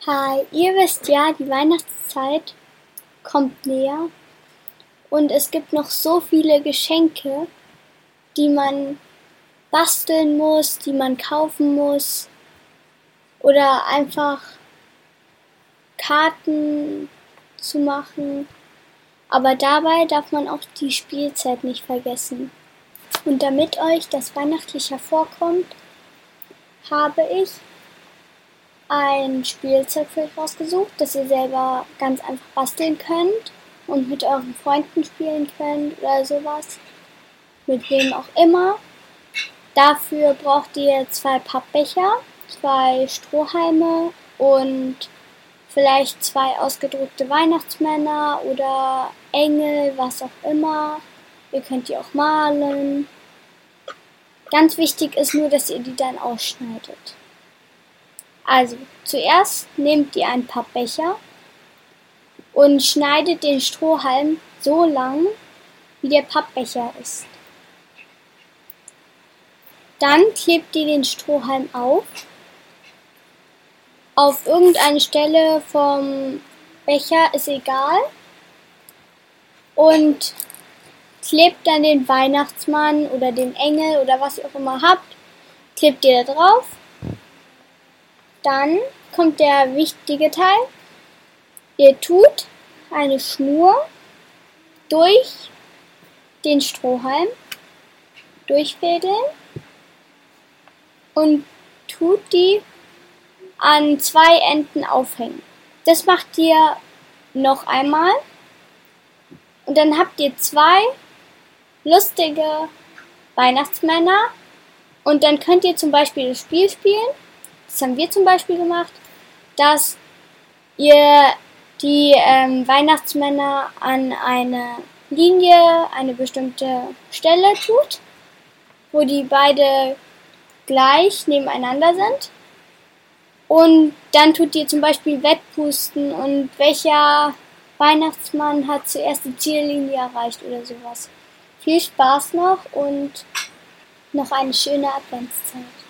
Hi, ihr wisst ja, die Weihnachtszeit kommt näher und es gibt noch so viele Geschenke, die man basteln muss, die man kaufen muss oder einfach Karten zu machen. Aber dabei darf man auch die Spielzeit nicht vergessen. Und damit euch das weihnachtlich hervorkommt, habe ich ein Spielzeug für euch rausgesucht, das ihr selber ganz einfach basteln könnt und mit euren Freunden spielen könnt oder sowas. Mit wem auch immer. Dafür braucht ihr 2 Pappbecher, 2 Strohhalme und vielleicht 2 ausgedruckte Weihnachtsmänner oder Engel, was auch immer. Ihr könnt die auch malen. Ganz wichtig ist nur, dass ihr die dann ausschneidet. Also, zuerst nehmt ihr einen Pappbecher und schneidet den Strohhalm so lang, wie der Pappbecher ist. Dann klebt ihr den Strohhalm auf irgendeine Stelle vom Becher, ist egal, und klebt dann den Weihnachtsmann oder den Engel oder was ihr auch immer habt, klebt ihr da drauf. Dann kommt der wichtige Teil. Ihr tut eine Schnur durch den Strohhalm durchfädeln und tut die an 2 Enden aufhängen. Das macht ihr noch einmal und dann habt ihr 2 lustige Weihnachtsmänner und dann könnt ihr zum Beispiel das Spiel spielen. Das haben wir zum Beispiel gemacht, dass ihr die Weihnachtsmänner an eine Linie, eine bestimmte Stelle tut, wo die beide gleich nebeneinander sind. Und dann tut ihr zum Beispiel Wettpusten und welcher Weihnachtsmann hat zuerst die Ziellinie erreicht oder sowas. Viel Spaß noch und noch eine schöne Adventszeit.